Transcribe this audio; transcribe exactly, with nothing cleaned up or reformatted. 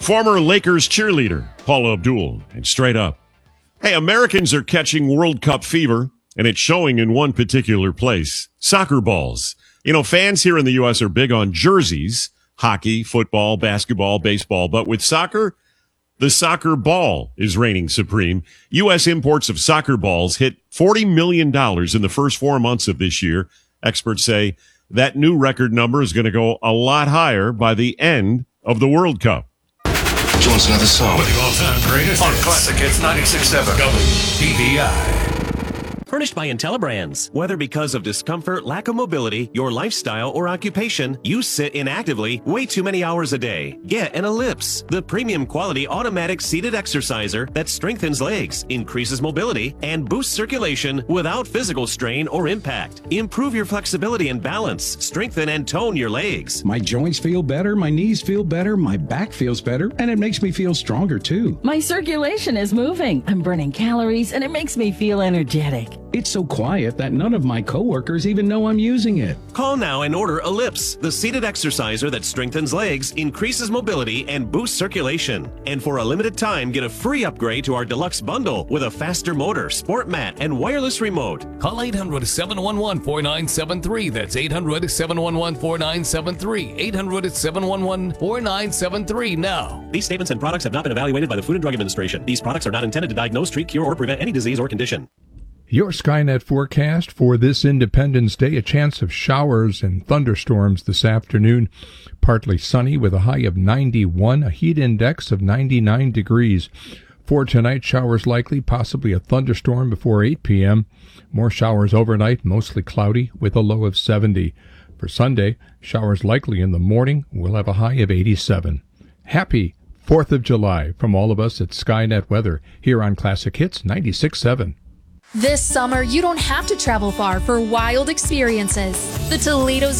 Former Lakers cheerleader Paula Abdul, and straight up. Hey, Americans are catching World Cup fever, and it's showing in one particular place, soccer balls. You know, fans here in the U S are big on jerseys, hockey, football, basketball, baseball, but with soccer, the soccer ball is reigning supreme. U S imports of soccer balls hit forty million dollars in the first four months of this year. Experts say that new record number is going to go a lot higher by the end of the World Cup. Which one's another song? With the all-time greatest on Classic Hits ninety-six point seven W T V I. Furnished by IntelliBrands. Whether because of discomfort, lack of mobility, your lifestyle, or occupation, you sit inactively way too many hours a day. Get an Ellipse, the premium quality automatic seated exerciser that strengthens legs, increases mobility, and boosts circulation without physical strain or impact. Improve your flexibility and balance. Strengthen and tone your legs. My joints feel better, my knees feel better, my back feels better, and it makes me feel stronger too. My circulation is moving. I'm burning calories, and it makes me feel energetic. It's so quiet that none of my coworkers even know I'm using it. Call now and order Ellipse, the seated exerciser that strengthens legs, increases mobility, and boosts circulation. And for a limited time, get a free upgrade to our deluxe bundle with a faster motor, sport mat, and wireless remote. Call eight hundred, seven one one, four nine seven three. That's eight hundred, seven one one, four nine seven three. eight hundred, seven one one, four nine seven three now. These statements and products have not been evaluated by the Food and Drug Administration. These products are not intended to diagnose, treat, cure, or prevent any disease or condition. Your Skynet forecast for this Independence Day, a chance of showers and thunderstorms this afternoon. Partly sunny with a high of ninety-one, a heat index of ninety-nine degrees. For tonight, showers likely, possibly a thunderstorm before eight p.m. More showers overnight, mostly cloudy with a low of seventy. For Sunday, showers likely in the morning. We'll have a high of eighty-seven. Happy fourth of July from all of us at Skynet Weather here on Classic Hits ninety-six point seven. This summer, you don't have to travel far for wild experiences. The Toledo